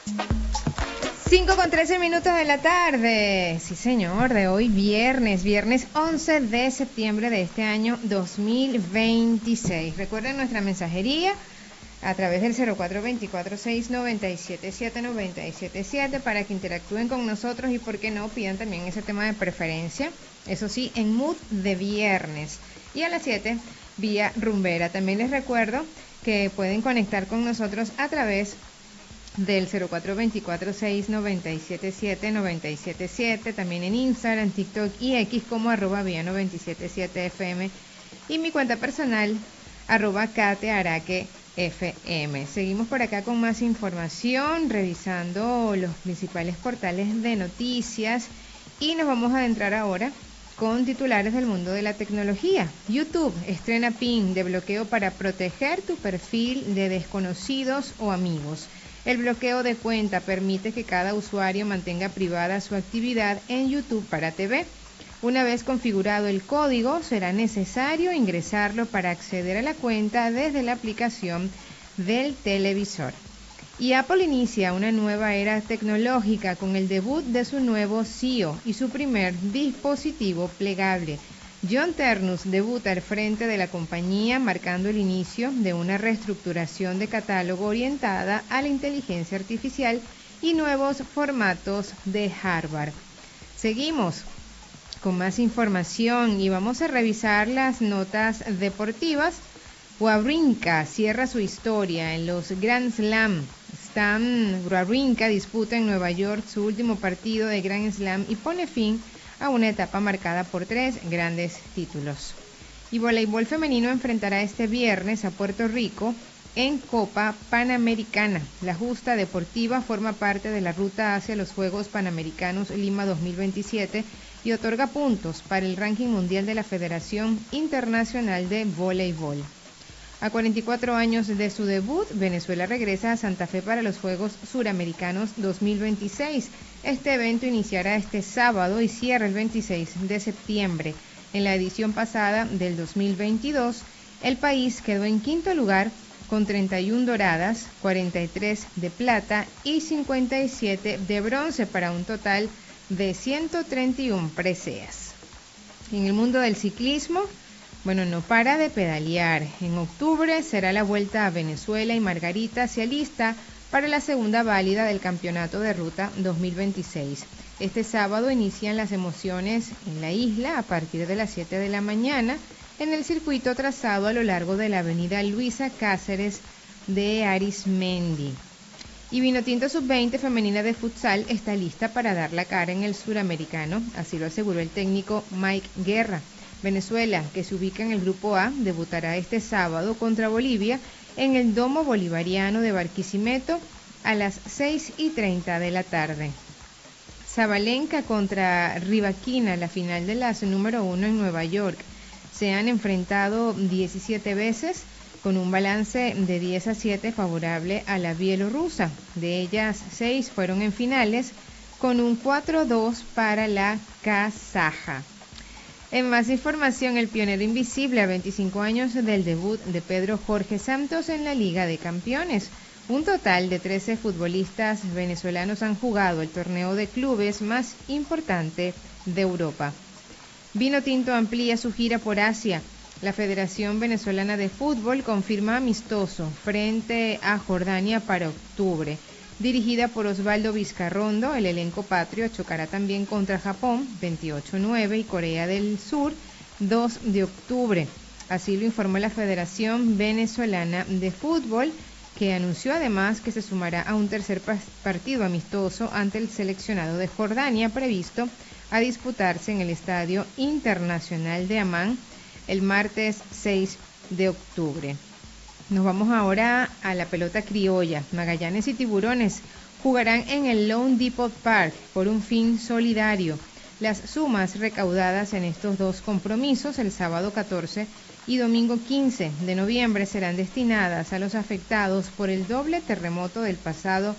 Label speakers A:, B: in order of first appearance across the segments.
A: 5:13 de la tarde. Sí, señor, de hoy viernes 11 de septiembre de este año 2026. Recuerden nuestra mensajería a través del 0424-697-7977 para que interactúen con nosotros y, por qué no, pidan también ese tema de preferencia. Eso sí, en mood de viernes. Y a las 7, vía rumbera. También les recuerdo que pueden conectar con nosotros a través del 0424-697-7977, también en Instagram, TikTok y X como @vía977fm y mi cuenta personal @katearaquefm. Seguimos por acá con más información, revisando los principales portales de noticias y nos vamos a adentrar ahora con titulares del mundo de la tecnología. YouTube estrena PIN de bloqueo para proteger tu perfil de desconocidos o amigos. El bloqueo de cuenta permite que cada usuario mantenga privada su actividad en YouTube para TV. Una vez configurado el código, será necesario ingresarlo para acceder a la cuenta desde la aplicación del televisor. Y Apple inicia una nueva era tecnológica con el debut de su nuevo CEO y su primer dispositivo plegable. John Ternus debuta al frente de la compañía, marcando el inicio de una reestructuración de catálogo orientada a la inteligencia artificial y nuevos formatos de hardware. Seguimos con más información y vamos a revisar las notas deportivas. Wawrinka cierra su historia en los Grand Slam. Stan Wawrinka disputa en Nueva York su último partido de Grand Slam y pone fin a una etapa marcada por 3 grandes títulos. Y voleibol femenino enfrentará este viernes a Puerto Rico en Copa Panamericana. La justa deportiva forma parte de la ruta hacia los Juegos Panamericanos Lima 2027 y otorga puntos para el ranking mundial de la Federación Internacional de Voleibol. A 44 años de su debut, Venezuela regresa a Santa Fe para los Juegos Suramericanos 2026. Este evento iniciará este sábado y cierra el 26 de septiembre. En la edición pasada del 2022, el país quedó en quinto lugar con 31 doradas, 43 de plata y 57 de bronce para un total de 131 preseas. En el mundo del ciclismo, no para de pedalear. En octubre será la Vuelta a Venezuela y Margarita se alista para la segunda válida del Campeonato de Ruta 2026. Este sábado inician las emociones en la isla a partir de las 7 de la mañana en el circuito trazado a lo largo de la avenida Luisa Cáceres de Arismendi. Y Vinotinto Sub-20 femenina de futsal está lista para dar la cara en el suramericano, así lo aseguró el técnico Mike Guerra. Venezuela, que se ubica en el grupo A, debutará este sábado contra Bolivia en el Domo Bolivariano de Barquisimeto a las 6:30 de la tarde. Sabalenka contra Rivaquina, la final de la número 1 en Nueva York. Se han enfrentado 17 veces con un balance de 10-7 favorable a la bielorrusa. De ellas, 6 fueron en finales con un 4-2 para la kazaja. En más información, el pionero invisible a 25 años del debut de Pedro Jorge Santos en la Liga de Campeones. Un total de 13 futbolistas venezolanos han jugado el torneo de clubes más importante de Europa. Vinotinto amplía su gira por Asia. La Federación Venezolana de Fútbol confirma amistoso frente a Jordania para octubre. Dirigida por Osvaldo Vizcarrondo, el elenco patrio chocará también contra Japón 28-9 y Corea del Sur 2 de octubre. Así lo informó la Federación Venezolana de Fútbol, que anunció además que se sumará a un tercer partido amistoso ante el seleccionado de Jordania previsto a disputarse en el Estadio Internacional de Amán el martes 6 de octubre. Nos vamos ahora a la pelota criolla. Magallanes y Tiburones jugarán en el Loan Depot Park por un fin solidario. Las sumas recaudadas en estos dos compromisos, el sábado 14 y domingo 15 de noviembre, serán destinadas a los afectados por el doble terremoto del pasado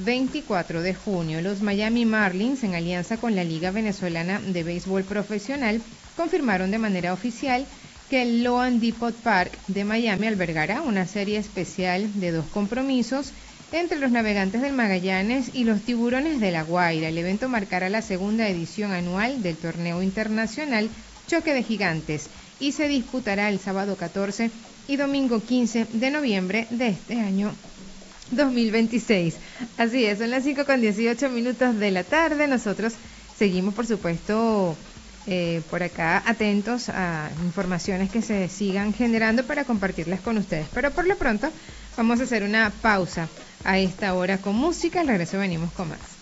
A: 24 de junio. Los Miami Marlins, en alianza con la Liga Venezolana de Béisbol Profesional, confirmaron de manera oficial que el Loan Depot Park de Miami albergará una serie especial de dos compromisos entre los Navegantes del Magallanes y los Tiburones de La Guaira. El evento marcará la segunda edición anual del torneo internacional Choque de Gigantes y se disputará el sábado 14 y domingo 15 de noviembre de este año 2026. Así es, son las 5:18 de la tarde. Nosotros seguimos, por supuesto, por acá atentos a informaciones que se sigan generando para compartirlas con ustedes. Pero por lo pronto vamos a hacer una pausa a esta hora con música. Al regreso venimos con más.